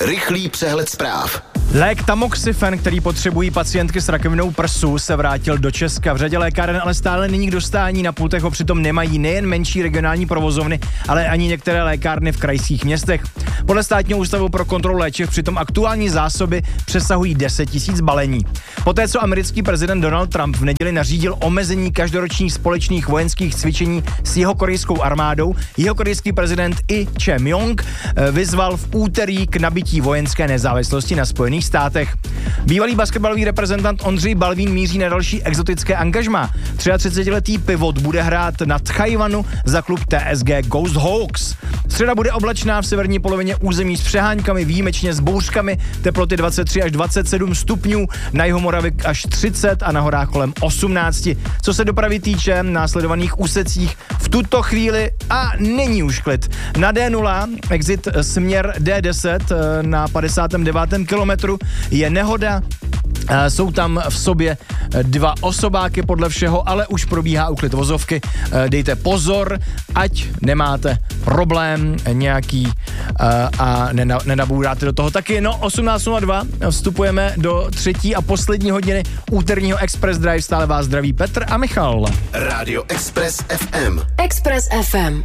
Rychlý přehled zpráv. Lék Tamoxifen, který potřebují pacientky s rakovinou prsu, se vrátil do Česka. V řadě lékáren ale stále není k dostání, na pultech ho přitom nemají nejen menší regionální provozovny, ale ani některé lékárny v krajských městech. Podle Státního ústavu pro kontrolu léčiv přitom aktuální zásoby přesahují 10 000 balení. Poté, co americký prezident Donald Trump v neděli nařídil omezení každoročních společných vojenských cvičení s jihokorejskou armádou, jihokorejský prezident I Chae-myung vyzval v úterý k nabití vojenské nezávislosti na Spojených státech. Bývalý basketbalový reprezentant Ondřej Balvín míří na další exotické angažmá. 33letý pivot bude hrát na Tchajvanu za klub TSG Ghost Hawks. Středa bude oblačná, v severní polovině území s přeháňkami, výjimečně s bouřkami, teploty 23 až 27 stupňů, na jihomoravě až 30 a na horách kolem 18. Co se dopravy týče, na sledovaných úsecích v tuto chvíli a není už klid. Na D0, exit směr D10 na 59. kilometru je nehoda. Jsou tam v sobě 2 osobáky podle všeho, ale už probíhá úklid vozovky. Dejte pozor, ať nemáte problém nějaký a nenabouráte do toho taky. No, 18:02 vstupujeme do 3. a poslední hodiny úterního Express Drive. Stále vás zdraví Petr a Michal. Radio Express FM. Express FM.